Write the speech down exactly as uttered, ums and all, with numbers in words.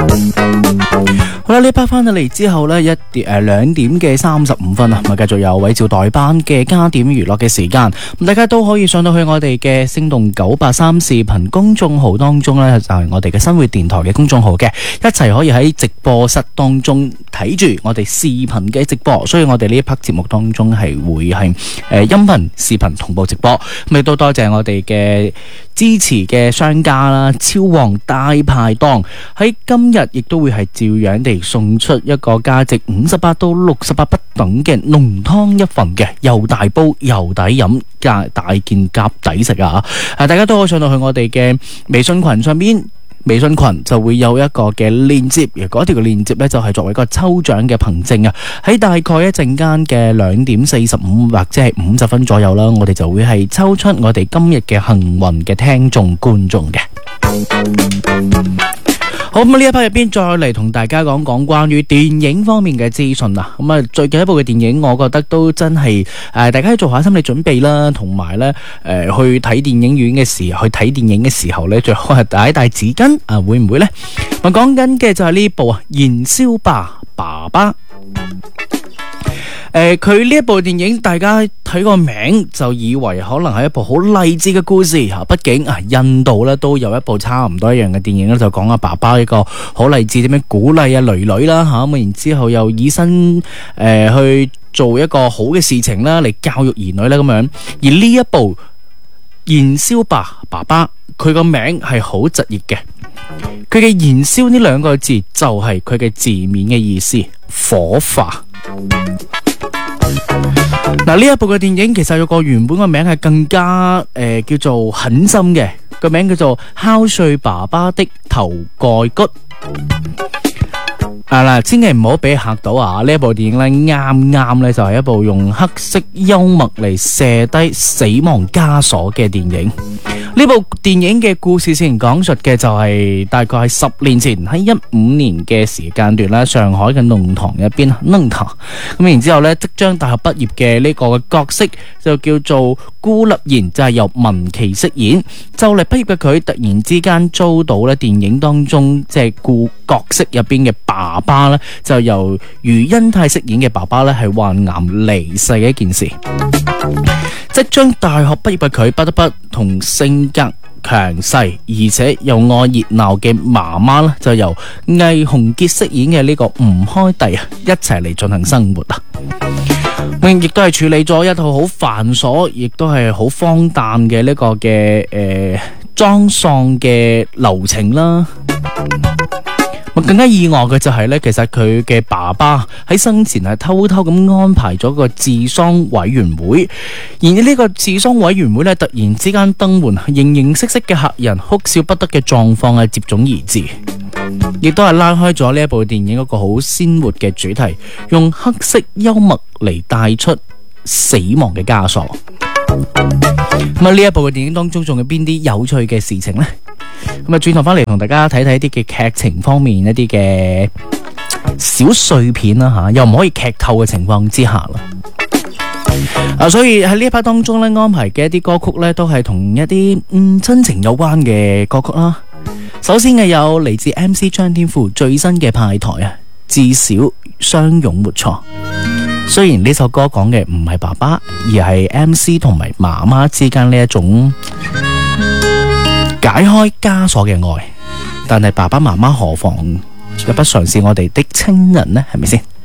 好啦，呢 part 翻到嚟之後呢，一點誒兩點嘅三十五分啊，咁繼續有偉照代班嘅加點娛樂嘅時間，咁大家都可以上到去我哋嘅星動九八三視頻公眾號當中呢，就係我哋嘅生活電台嘅公眾號嘅，一齊可以喺直播室當中睇住我哋視頻嘅直播，所以我哋呢一 part 節目當中係會係誒音頻、視頻同步直播，咁亦都多謝我哋嘅支持嘅商家啦，超旺大排檔喺今日亦都會係照樣地送出一個價值五十八到六十八不等嘅濃湯一份嘅，又大煲又抵飲，加大件夾抵食啊！啊，大家都可以上到去我哋嘅微信群上邊。微信群就會有一個嘅鏈接，而嗰條嘅鏈接呢，就係作為一個抽獎嘅憑證啊！喺大概一陣間嘅兩點四十五或者係五十分左右啦，我哋就會係抽出我哋今日嘅幸運嘅聽眾觀眾嘅。好，咁呢一 part 入邊再嚟同大家講講關於電影方面嘅資訊啊！咁啊，最近一部嘅電影，我覺得都真係誒、呃，大家做下心理準備啦，同埋咧誒去睇電影院嘅時候，去睇電影嘅時候咧，最好係帶帶紙巾啊，會唔會咧？我講緊嘅就係呢部啊，《燃燒吧，爸爸》。誒，佢呢一部電影，大家睇個名就以為可能係一部好勵志嘅故事吓，畢竟啊，印度咧都有一部差唔多一樣嘅電影咧，就講阿爸爸一個好勵志點樣鼓勵啊女女啦吓，咁然之後又以身誒、呃、去做一個好嘅事情啦，嚟教育兒女啦咁樣。而呢一部燃燒吧，爸爸，佢個名係好直譯嘅，佢嘅燃燒呢兩個字就係佢嘅字面嘅意思，火化。嗱，呢一部嘅電影其實有個原本嘅名係更加誒、呃、叫做狠心嘅，個名叫做敲碎爸爸的頭蓋骨。啊嗱，千祈唔好俾嚇到啊！呢一部電影咧，啱啱咧就係一部用黑色幽默嚟射低死亡枷鎖嘅電影。呢部電影嘅故事先講述嘅就係大概係十年前喺一五年嘅時間段啦，上海嘅弄堂入邊弄堂咁，然之後咧即將大學畢業嘅呢個角色就叫做顧立言，就係、是、由文琪飾演。就嚟畢業嘅佢突然之間遭到咧電影當中即係顧角色入邊嘅爸爸咧，就由余恩泰飾演嘅爸爸咧係患癌離世嘅一件事。即將大學畢業嘅佢不得不同性格強勢而且又愛熱鬧嘅媽媽咧，就由魏洪傑飾演嘅呢個吳開弟啊一齊嚟進行生活啊。亦都係處理咗一套好繁瑣，亦都係好荒誕嘅呢個嘅誒裝喪嘅流程啦。更加意外嘅就係咧，其實佢嘅爸爸喺生前係偷偷咁安排咗個治喪委員會，而呢個治喪委員會咧突然之間登門，形形色色嘅客人哭笑不得嘅狀況係接踵而至，亦都係拉開咗呢一部電影一個好鮮活嘅主題，用黑色幽默嚟帶出死亡嘅枷鎖。咁啊，呢一部嘅電影當中仲有邊啲有趣嘅事情呢？咁啊，轉頭翻嚟同大家睇睇一啲嘅劇情方面一啲嘅小碎片啦吓，又唔可以劇透嘅情況之下啦。啊，所以喺呢一 part 當中咧，安排嘅一啲歌曲咧，都係同一啲嗯親情有關嘅歌曲啦。首先係有嚟自 M C 張天賦最新嘅派台啊，至少相擁沒錯。雖然呢首歌講嘅唔係爸爸，而係 M C 同埋媽媽之間呢一種解開枷鎖嘅愛，但係爸爸媽媽何妨又不嘗試我哋的親人呢？係咪先？